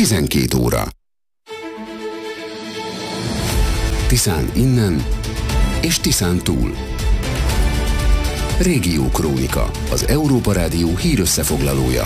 12 óra. Tiszán innen és Tiszán túl. Régiókrónika, az Európa Rádió hírösszefoglalója.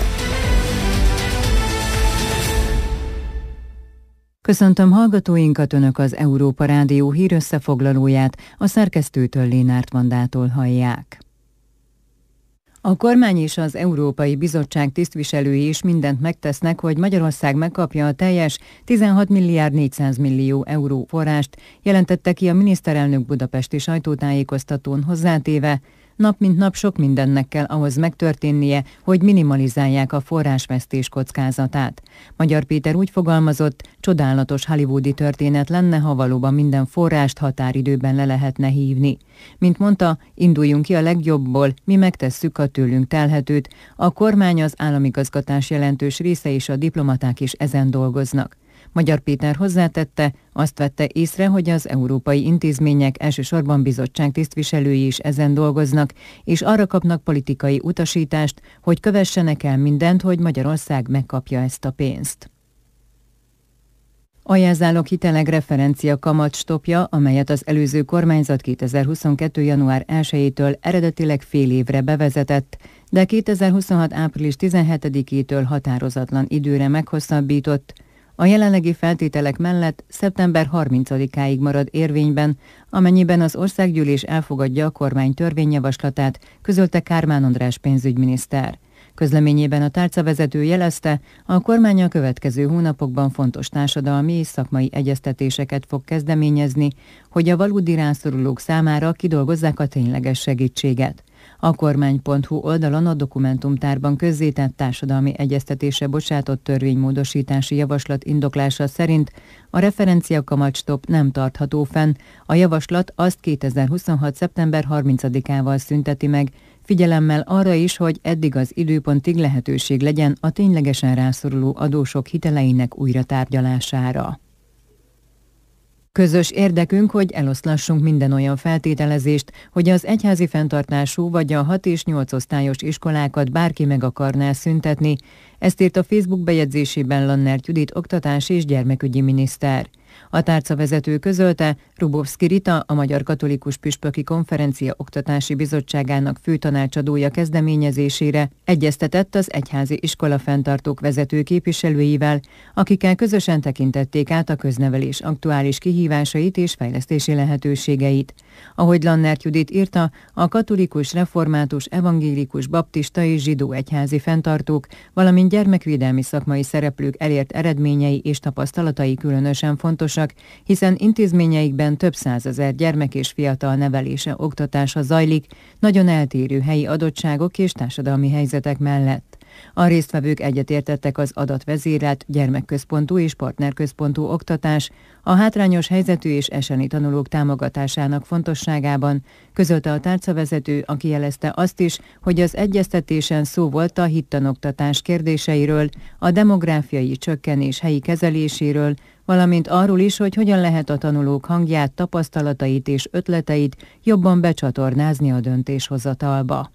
Köszöntöm hallgatóinkat, Önök az Európa Rádió hírösszefoglalóját, a szerkesztőtől Lénárt Vandától hallják. A kormány és az Európai Bizottság tisztviselői is mindent megtesznek, hogy Magyarország megkapja a teljes 16 milliárd 400 millió euró forrást, jelentette ki a miniszterelnök budapesti sajtótájékoztatón, hozzátéve: nap mint nap sok mindennek kell ahhoz megtörténnie, hogy minimalizálják a forrásvesztés kockázatát. Magyar Péter úgy fogalmazott, csodálatos hollywoodi történet lenne, ha valóban minden forrást határidőben le lehetne hívni. Mint mondta, induljunk ki a legjobbból, mi megtesszük a tőlünk telhetőt, a kormány, az államigazgatás jelentős része és a diplomaták is ezen dolgoznak. Magyar Péter hozzátette, azt vette észre, hogy az európai intézmények, elsősorban bizottság tisztviselői is ezen dolgoznak, és arra kapnak politikai utasítást, hogy kövessenek el mindent, hogy Magyarország megkapja ezt a pénzt. A jelzálog hitelek referencia kamat stopja, amelyet az előző kormányzat 2022. január 1-től eredetileg fél évre bevezetett, de 2026. április 17-től határozatlan időre meghosszabbított, a jelenlegi feltételek mellett szeptember 30-áig marad érvényben, amennyiben az országgyűlés elfogadja a kormány törvényjavaslatát, közölte Kármán András pénzügyminiszter. Közleményében a tárcavezető jelezte, a kormány a következő hónapokban fontos társadalmi és szakmai egyeztetéseket fog kezdeményezni, hogy a valódi rászorulók számára kidolgozzák a tényleges segítséget. A kormány.hu oldalon a dokumentumtárban közzétett társadalmi egyeztetésre bocsátott törvénymódosítási javaslat indoklása szerint a referencia kamatstop nem tartható fenn, a javaslat azt 2026. szeptember 30-ával szünteti meg, figyelemmel arra is, hogy eddig az időpontig lehetőség legyen a ténylegesen rászoruló adósok hiteleinek újratárgyalására. Közös érdekünk, hogy eloszlassunk minden olyan feltételezést, hogy az egyházi fenntartású vagy a 6 és 8 osztályos iskolákat bárki meg akarná szüntetni, ezt írt a Facebook bejegyzésében Lannert Judit oktatás és gyermekügyi miniszter. A tárcavezető közölte, Rubovszki Rita, a Magyar Katolikus Püspöki Konferencia Oktatási Bizottságának főtanácsadója kezdeményezésére egyeztetett az egyházi iskolafenntartók vezető képviselőivel, akikkel közösen tekintették át a köznevelés aktuális kihívásait és fejlesztési lehetőségeit. Ahogy Lannert Judit írta, a katolikus, református, evangélikus, baptista és zsidó egyházi fenntartók, valamint gyermekvédelmi szakmai szereplők elért eredményei és tapasztalatai különösen fontosak, hiszen intézményeikben több százezer gyermek és fiatal nevelése, oktatása zajlik, nagyon eltérő helyi adottságok és társadalmi helyzetek mellett. A résztvevők egyetértettek az adatvezérelt, gyermekközpontú és partnerközpontú oktatás, a hátrányos helyzetű és eseni tanulók támogatásának fontosságában, közölte a tárcavezető, aki jelezte azt is, hogy az egyeztetésen szó volt a hittanoktatás kérdéseiről, a demográfiai csökkenés helyi kezeléséről, valamint arról is, hogy hogyan lehet a tanulók hangját, tapasztalatait és ötleteit jobban becsatornázni a döntéshozatalba.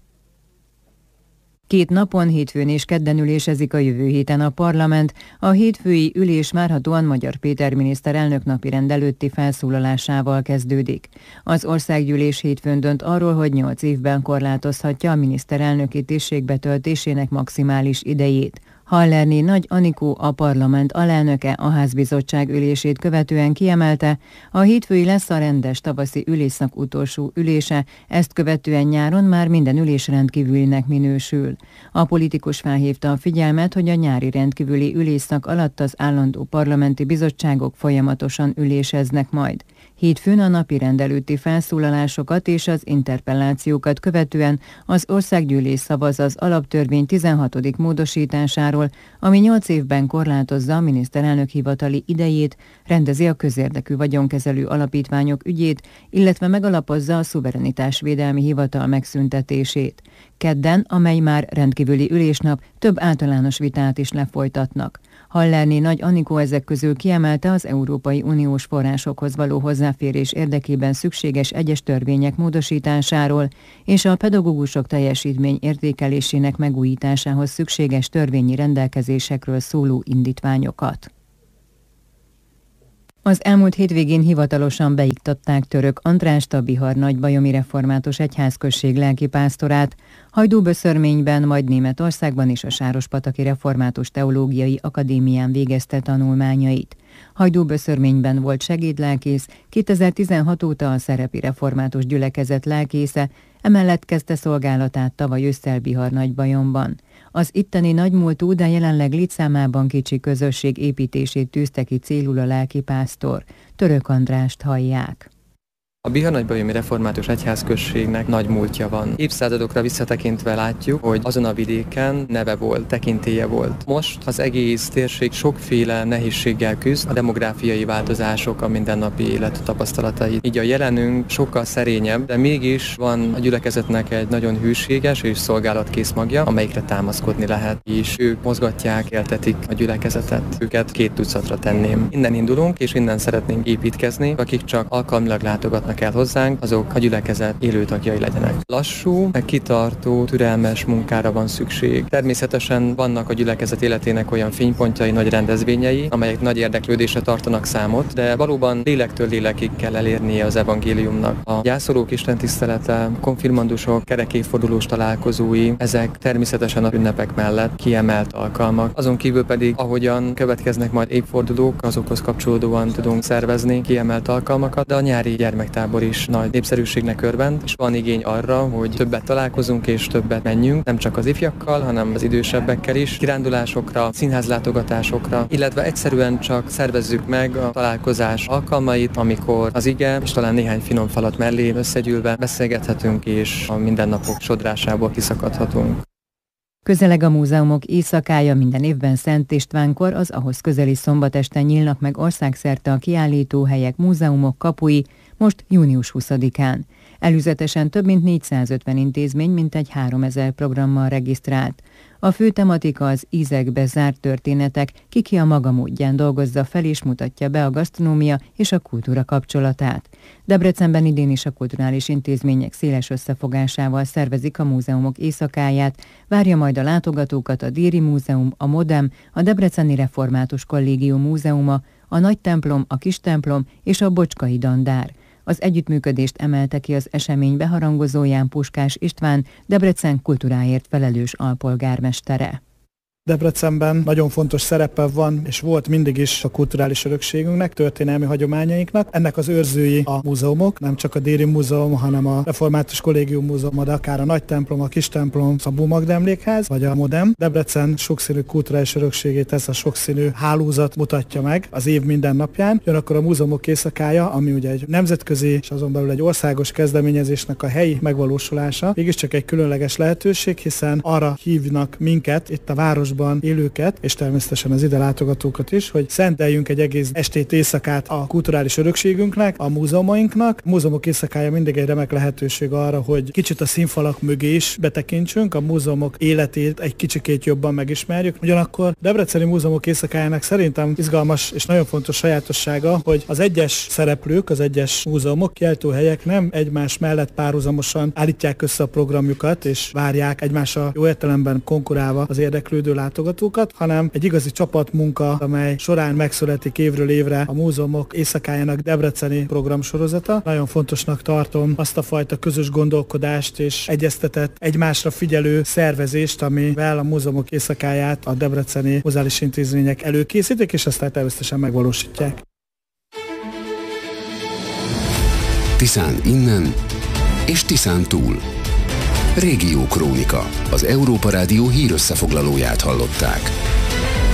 2 napon, hétfőn és kedden ülésezik a jövő héten a parlament. A hétfői ülés várhatóan Magyar Péter miniszterelnök napirend előtti felszólalásával kezdődik. Az országgyűlés hétfőn dönt arról, hogy 8 évben korlátozhatja a miniszterelnöki tisztség betöltésének maximális idejét. Hallerné Nagy Anikó, a parlament alelnöke, a házbizottság ülését követően kiemelte, a hétfői lesz a rendes tavaszi ülésszak utolsó ülése, ezt követően nyáron már minden ülés rendkívülinek minősül. A politikus felhívta a figyelmet, hogy a nyári rendkívüli ülésszak alatt az állandó parlamenti bizottságok folyamatosan üléseznek majd. Hétfőn a napirend előtti felszólalásokat és az interpellációkat követően az országgyűlés szavaz az alaptörvény 16. módosításáról, ami 8 évben korlátozza a miniszterelnök hivatali idejét, rendezi a közérdekű vagyonkezelő alapítványok ügyét, illetve megalapozza a szuverenitásvédelmi hivatal megszüntetését. Kedden, amely már rendkívüli ülésnap, több általános vitát is lefolytatnak. Hallerné Nagy Anikó ezek közül kiemelte az Európai Uniós forrásokhoz való hozzáférés érdekében szükséges egyes törvények módosításáról és a pedagógusok teljesítmény értékelésének megújításához szükséges törvényi rendelkezésekről szóló indítványokat. Az elmúlt hétvégén hivatalosan beiktatták Török Andrást, a Bihar-Nagybajomi Református Egyházközség lelkipásztorát, Hajdúböszörményben, majd Németországban és a Sárospataki Református Teológiai Akadémián végezte tanulmányait. Hajdúböszörményben volt segédlelkész, 2016 óta a Szerepi Református Gyülekezet lelkésze, emellett kezdte szolgálatát tavaly ősszel Bihar-Nagybajomban. Az itteni nagymúltú, de jelenleg létszámában kicsi közösség építését tűzte ki célul a lelkipásztor. Török Andrást hallják. A Bihar-Nagybajomi Református Egyházközségnek nagy múltja van. Évszázadokra visszatekintve látjuk, hogy azon a vidéken neve volt, tekintélye volt. Most az egész térség sokféle nehézséggel küzd, a demográfiai változások, a mindennapi élet tapasztalatai. Így a jelenünk sokkal szerényebb, de mégis van a gyülekezetnek egy nagyon hűséges és szolgálatkész magja, amelyikre támaszkodni lehet, és ők mozgatják, éltetik a gyülekezetet. Őket 2 tucatra tenném. Innen indulunk, és innen szeretnénk építkezni, akik csak alkalmilag látogatnak el hozzánk, azok a gyülekezet élő tagjai legyenek. Lassú, meg kitartó, türelmes munkára van szükség. Természetesen vannak a gyülekezet életének olyan fénypontjai, nagy rendezvényei, amelyek nagy érdeklődésre tartanak számot, de valóban lélektől lélekig kell elérnie az evangéliumnak. A gyászolók istentisztelete, konfirmandusok, kerekévfordulós találkozói, ezek természetesen a ünnepek mellett kiemelt alkalmak. Azon kívül pedig, ahogyan következnek majd évfordulók, azokhoz kapcsolódóan tudunk szervezni kiemelt alkalmakat, de a nyári gyermektábor is nagy népszerűségnek örvend, és van igény arra, hogy többet találkozunk és többet menjünk, nem csak az ifjakkal, hanem az idősebbekkel is, kirándulásokra, színházlátogatásokra, illetve egyszerűen csak szervezzük meg a találkozás alkalmait, amikor az ige és talán néhány finom falat mellé összegyűlve beszélgethetünk, és a mindennapok sodrásából kiszakadhatunk. Közeleg a múzeumok éjszakája, minden évben Szent Istvánkor, az ahhoz közeli szombatesten nyílnak meg országszerte a kiállítóhelyek, múzeumok kapui, most június 20-án. Előzetesen több mint 450 intézmény, mintegy 3000 programmal regisztrált. A fő tematika az ízekbe zárt történetek, ki a maga módján dolgozza fel és mutatja be a gasztronómia és a kultúra kapcsolatát. Debrecenben idén is a kulturális intézmények széles összefogásával szervezik a múzeumok éjszakáját, várja majd a látogatókat a Déri Múzeum, a Modem, a Debreceni Református Kollégium Múzeuma, a Nagy Templom, a Kis Templom és a Bocskai Dandár. Az együttműködést emelte ki az esemény beharangozóján Puskás István, Debrecen kultúráért felelős alpolgármestere. Debrecenben nagyon fontos szerepe van, és volt mindig is a kulturális örökségünknek, történelmi hagyományainknak. Ennek az őrzői a múzeumok, nem csak a Déri Múzeum, hanem a Református Kollégium Múzeum, de akár a Nagy Templom, a Kis Templom, Szabó Magda Emlékház, vagy a Modem. Debrecen sokszínű kulturális örökségét ez a sokszínű hálózat mutatja meg az év minden napján. Ugyanakkor a múzeumok éjszakája, ami ugye egy nemzetközi és azon belül egy országos kezdeményezésnek a helyi megvalósulása, mégiscsak egy különleges lehetőség, hiszen arra hívnak minket itt a városban élőket, és természetesen az ide látogatókat is, hogy szenteljünk egy egész estét, éjszakát a kulturális örökségünknek, a múzeumainknak. A múzeumok éjszakája mindig egy remek lehetőség arra, hogy kicsit a színfalak mögé is betekintsünk, a múzeumok életét egy kicsikét jobban megismerjük. Ugyanakkor Debreceni Múzeumok éjszakájának szerintem izgalmas és nagyon fontos sajátossága, hogy az egyes szereplők, az egyes múzeumok, kiállítóhelyek nem egymás mellett párhuzamosan állítják össze a programjukat, és várják egymással jó értelemben konkurálva az érdeklődő látogatókat, hanem egy igazi csapatmunka, amely során megszületik évről évre a múzeumok éjszakájának debreceni programsorozata. Nagyon fontosnak tartom azt a fajta közös gondolkodást és egyeztetett, egymásra figyelő szervezést, amivel a múzeumok éjszakáját a debreceni muzeális intézmények előkészítik, és aztán természetesen megvalósítják. Tiszán innen és Tiszán túl. Régió Krónika. Az Európa Rádió hírösszefoglalóját hallották.